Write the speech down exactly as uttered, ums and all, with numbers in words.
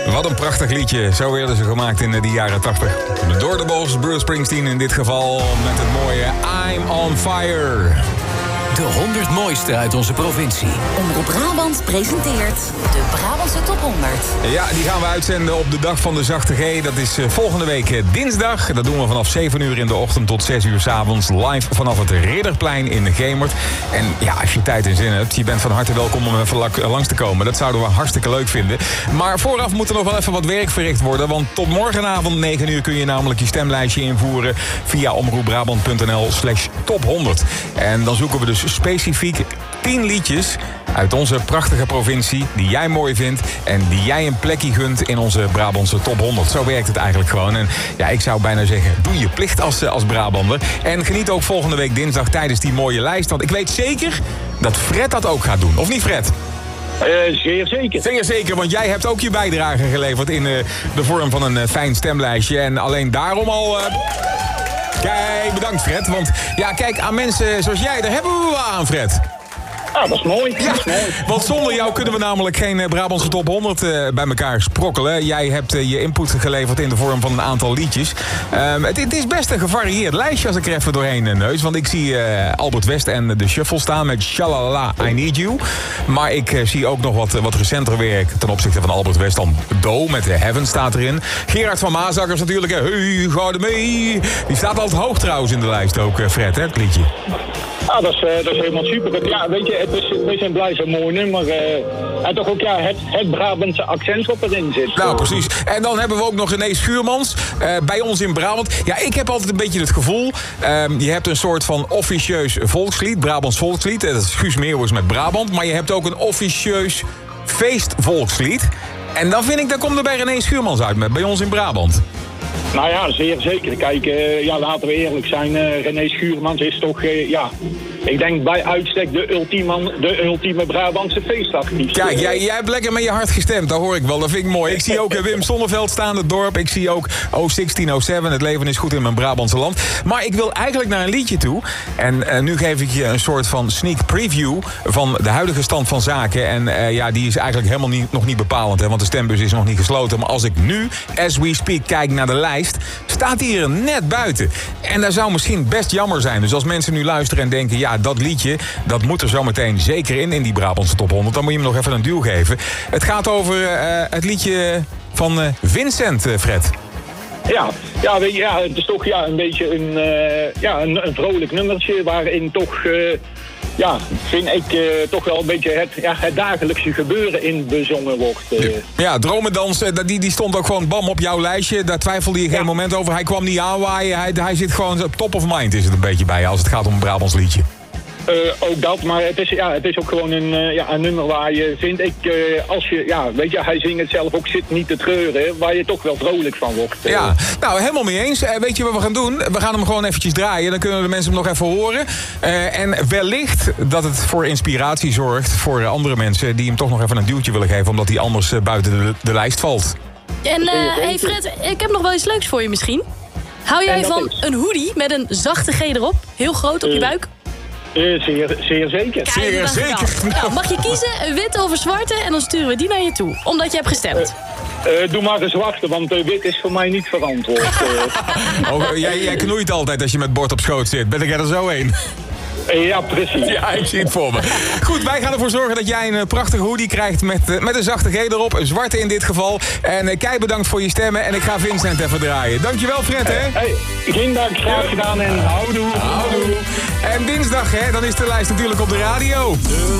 Wat een prachtig liedje. Zo werden ze gemaakt in de jaren tachtig. Door de Boss, Bruce Springsteen in dit geval met het mooie I'm on Fire. De honderd mooiste uit onze provincie. Omroep Brabant presenteert de Brabantse Top honderd. Ja, die gaan we uitzenden op de dag van de Zachte G. Dat is volgende week dinsdag. Dat doen we vanaf zeven uur in de ochtend tot zes uur 's avonds. Live vanaf het Ridderplein in Gemert. En ja, als je tijd en zin hebt, je bent van harte welkom om even langs te komen. Dat zouden we hartstikke leuk vinden. Maar vooraf moet er nog wel even wat werk verricht worden. Want tot morgenavond negen uur kun je namelijk je stemlijstje invoeren via omroepbrabant.nl slash top honderd. En dan zoeken we dus specifiek tien liedjes uit onze prachtige provincie die jij mooi vindt en die jij een plekje gunt in onze Brabantse top honderd. Zo werkt het eigenlijk gewoon. En ja, ik zou bijna zeggen, doe je plicht als, als Brabander. En geniet ook volgende week dinsdag tijdens die mooie lijst. Want ik weet zeker dat Fred dat ook gaat doen. Of niet, Fred? Uh, zeer zeker. Zeer zeker, want jij hebt ook je bijdrage geleverd in uh, de vorm van een uh, fijn stemlijstje. En alleen daarom al... Uh... Kijk, bedankt Fred. Want ja, kijk, aan mensen zoals jij, daar hebben we wel aan, Fred. Ah, dat is mooi. Ja, dat is mooi. Want zonder jou kunnen we namelijk geen Brabantse top honderd uh, bij elkaar sprokkelen. Jij hebt uh, je input geleverd in de vorm van een aantal liedjes. Um, het, het is best een gevarieerd lijstje als ik er even doorheen uh, neus. Want ik zie uh, Albert West en de Shuffle staan met Shalala, I Need You. Maar ik uh, zie ook nog wat, wat recenter werk ten opzichte van Albert West. Dan Do met de Heaven staat erin. Gerard van Maasakkers natuurlijk. Hey, ga er mee. Die staat altijd hoog trouwens in de lijst ook, uh, Fred, hè, het liedje. Ah, dat is, uh, dat is helemaal super. Ja, weet je, het is, we zijn blij zo'n mooi nummer. Uh, en toch ook ja, het, het Brabantse accent wat erin zit. Nou, precies. En dan hebben we ook nog René Schuurmans uh, bij ons in Brabant. Ja, ik heb altijd een beetje het gevoel... Uh, je hebt een soort van officieus volkslied, Brabants volkslied. Dat is Guus Meeuwis met Brabant. Maar je hebt ook een officieus feestvolkslied. En dan vind ik, dan komt er bij René Schuurmans uit met bij ons in Brabant. Nou ja, zeer zeker. Kijk, uh, ja, laten we eerlijk zijn. Uh, René Schuurmans is toch, uh, ja... Ik denk bij uitstek de ultieme, de ultieme Brabantse feestartiest. Kijk, jij, jij hebt lekker met je hart gestemd. Dat hoor ik wel. Dat vind ik mooi. Ik zie ook uh, Wim Sonneveld staan, het dorp. Ik zie ook oh zestien oh zeven. Het leven is goed in mijn Brabantse land. Maar ik wil eigenlijk naar een liedje toe. En uh, nu geef ik je een soort van sneak preview van de huidige stand van zaken. En uh, ja, die is eigenlijk helemaal niet, nog niet bepalend. Hè, want de stembus is nog niet gesloten. Maar als ik nu, as we speak, kijk naar de lijst... staat hij er net buiten. En dat zou misschien best jammer zijn. Dus als mensen nu luisteren en denken... ja, dat liedje, dat moet er zometeen zeker in, in die Brabantse top honderd. Dan moet je hem nog even een duw geven. Het gaat over uh, het liedje van uh, Vincent, uh, Fred. Ja, ja, weet je, ja, het is toch ja, een beetje een, uh, ja, een, een vrolijk nummertje... waarin toch... Uh, Ja, vind ik uh, toch wel een beetje het, ja, het dagelijkse gebeuren in bezongen wordt. Uh. Ja, Dromedans, die, die stond ook gewoon bam op jouw lijstje. Daar twijfelde je geen ja. moment over. Hij kwam niet aanwaaien. Hij, hij zit gewoon op top of mind is het een beetje bij als het gaat om een Brabants liedje. Uh, ook dat, maar het is, ja, het is ook gewoon een, uh, ja, een nummer waar je, vind ik, uh, als je, ja, weet je, hij zingt het zelf ook, zit niet te treuren, waar je toch wel vrolijk van wordt. Uh. Ja, nou, helemaal mee eens. Uh, weet je wat we gaan doen? We gaan hem gewoon eventjes draaien, dan kunnen de mensen hem nog even horen. Uh, en wellicht dat het voor inspiratie zorgt voor uh, andere mensen die hem toch nog even een duwtje willen geven, omdat hij anders uh, buiten de, de lijst valt. En, uh, hey Fred, ik heb nog wel iets leuks voor je misschien. Hou jij van een hoodie met een zachte G erop? Heel groot op je buik? Uh, zeer, zeer zeker. Kijk, zeer zeker. Nou, mag je kiezen, wit of zwarte, en dan sturen we die naar je toe. Omdat je hebt gestemd. Uh, uh, doe maar een zwarte, want uh, wit is voor mij niet verantwoord. Uh. oh, jij, jij knoeit altijd als je met bord op schoot zit. Ben ik er zo een? Ja, precies. Ja, ik zie het voor me. Goed, wij gaan ervoor zorgen dat jij een prachtige hoodie krijgt met, met een zachte G erop. Een zwarte in dit geval. En uh, Kei, bedankt voor je stemmen. En ik ga Vincent even draaien. Dankjewel, Fred, hè? Hey, geen dank. Graag gedaan en houdoe. Houdoe. En dinsdag, hè, dan is de lijst natuurlijk op de radio.